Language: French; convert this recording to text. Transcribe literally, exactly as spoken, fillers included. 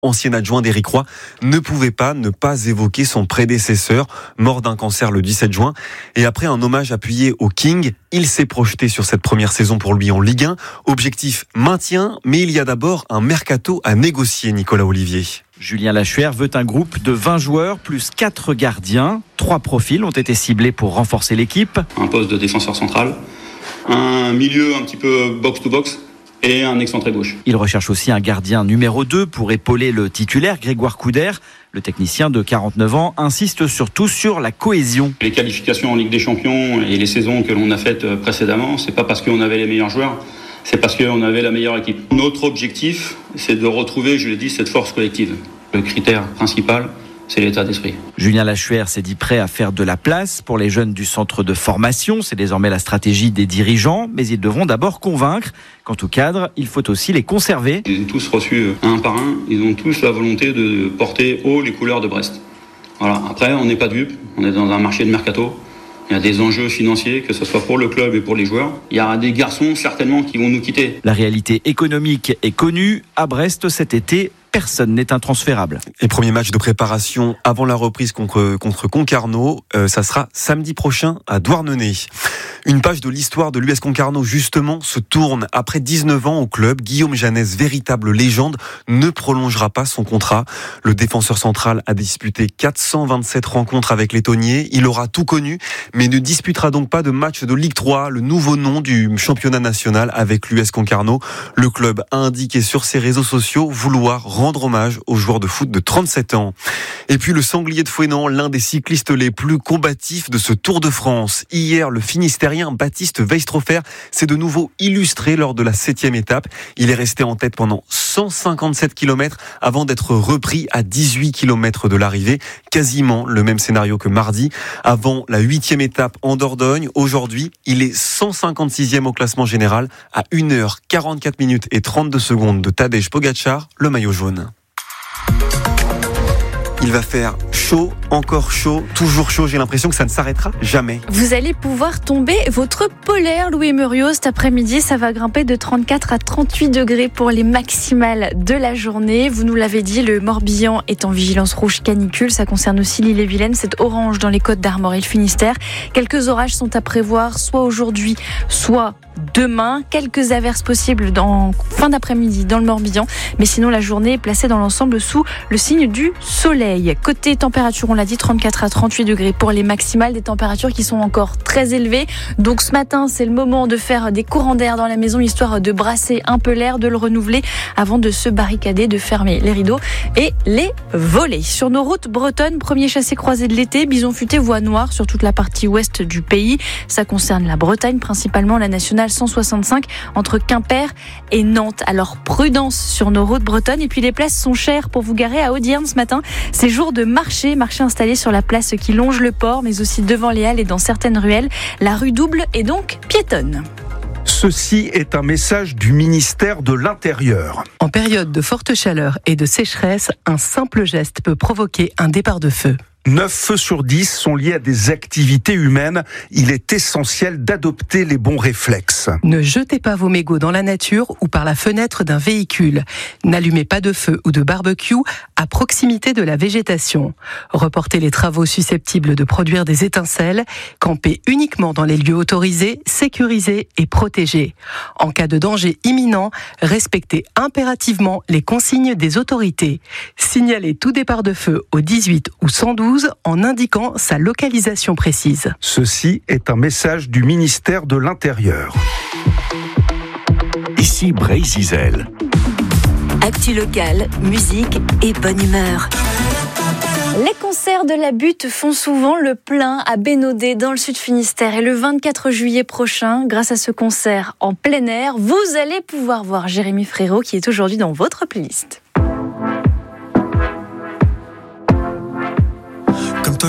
ancien adjoint d'Éric Roy, ne pouvait pas ne pas évoquer son prédécesseur, mort d'un cancer le dix-sept juin. Et après un hommage appuyé au King, il s'est projeté sur cette première saison pour lui en Ligue un. Objectif maintien, mais il y a d'abord un mercato à négocier, Nicolas Olivier. Julien Lachuer veut un groupe de vingt joueurs plus quatre gardiens. Trois profils ont été ciblés pour renforcer l'équipe. Un poste de défenseur central, un milieu un petit peu box-to-box et un excentré gauche. Il recherche aussi un gardien numéro deux pour épauler le titulaire Grégoire Couder. Le technicien de quarante-neuf ans insiste surtout sur la cohésion. Les qualifications en Ligue des Champions et les saisons que l'on a faites précédemment, c'est pas parce qu'on avait les meilleurs joueurs, c'est parce qu'on avait la meilleure équipe. Notre objectif, c'est de retrouver, je l'ai dit, cette force collective. Le critère principal, c'est l'état d'esprit. Julien Lachuer s'est dit prêt à faire de la place pour les jeunes du centre de formation. C'est désormais la stratégie des dirigeants, mais ils devront d'abord convaincre. Quant aux cadres, il faut aussi les conserver. Ils ont tous reçu un par un, ils ont tous la volonté de porter haut les couleurs de Brest. Voilà. Après, on n'est pas dupes, on est dans un marché de mercato. Il y a des enjeux financiers, que ce soit pour le club et pour les joueurs. Il y aura des garçons certainement qui vont nous quitter. La réalité économique est connue. À Brest cet été, personne n'est intransférable. Et premier match de préparation avant la reprise contre, contre Concarneau, euh, ça sera samedi prochain à Douarnenez. Une page de l'histoire de l'U S Concarneau, justement, se tourne. Après dix-neuf ans au club, Guillaume Janès, véritable légende, ne prolongera pas son contrat. Le défenseur central a disputé quatre cent vingt-sept rencontres avec les Tonniers. Il aura tout connu, mais ne disputera donc pas de match de Ligue trois, le nouveau nom du championnat national avec l'U S Concarneau. Le club a indiqué sur ses réseaux sociaux vouloir rendre hommage aux joueurs de foot de trente-sept ans. Et puis le sanglier de Fouesnant, l'un des cyclistes les plus combatifs de ce Tour de France. Hier, le Finistérien Baptiste Weistrofer s'est de nouveau illustré lors de la septième étape. Il est resté en tête pendant cent cinquante-sept kilomètres avant d'être repris à dix-huit kilomètres de l'arrivée. Quasiment le même scénario que mardi. Avant la huitième étape en Dordogne, aujourd'hui, il est cent cinquante-sixième au classement général à une heure quarante-quatre minutes et trente-deux secondes de Tadej Pogačar, le maillot jaune. Il va faire chaud, encore chaud, toujours chaud. J'ai l'impression que ça ne s'arrêtera jamais. Vous allez pouvoir tomber votre polaire, Louis Muriot. Cet après-midi, ça va grimper de trente-quatre à trente-huit degrés pour les maximales de la journée. Vous nous l'avez dit, le Morbihan est en vigilance rouge canicule. Ça concerne aussi l'Ille-et-Vilaine. C'est orange dans les Côtes d'Armor et le Finistère. Quelques orages sont à prévoir, soit aujourd'hui, soit demain. Quelques averses possibles en fin d'après-midi dans le Morbihan. Mais sinon, la journée est placée dans l'ensemble sous le signe du soleil. Côté température, on l'a dit, trente-quatre à trente-huit degrés pour les maximales, des températures qui sont encore très élevées. Donc ce matin, c'est le moment de faire des courants d'air dans la maison, histoire de brasser un peu l'air, de le renouveler avant de se barricader, de fermer les rideaux et les volets. Sur nos routes bretonnes, premier chassé-croisé de l'été, bison futé voie noire sur toute la partie ouest du pays. Ça concerne la Bretagne, principalement la nationale cent soixante-cinq entre Quimper et Nantes. Alors prudence sur nos routes bretonnes. Et puis les places sont chères pour vous garer à Audierne ce matin. C'est jour de marché, marché installé sur la place qui longe le port, mais aussi devant les halles et dans certaines ruelles. La rue double est donc piétonne. Ceci est un message du ministère de l'Intérieur. En période de forte chaleur et de sécheresse, un simple geste peut provoquer un départ de feu. neuf feux sur dix sont liés à des activités humaines. Il est essentiel d'adopter les bons réflexes. Ne jetez pas vos mégots dans la nature ou par la fenêtre d'un véhicule. N'allumez pas de feu ou de barbecue à proximité de la végétation. Reportez les travaux susceptibles de produire des étincelles. Campez uniquement dans les lieux autorisés, sécurisés et protégés. En cas de danger imminent, respectez impérativement les consignes des autorités. Signalez tout départ de feu au dix-huit ou cent douze en indiquant sa localisation précise. Ceci est un message du ministère de l'Intérieur. Ici Bray-Zizel. Actu locale, musique et bonne humeur. Les concerts de la Butte font souvent le plein à Bénodet dans le Sud Finistère. Et le vingt-quatre juillet prochain, grâce à ce concert en plein air, vous allez pouvoir voir Jérémy Frérot qui est aujourd'hui dans votre playlist.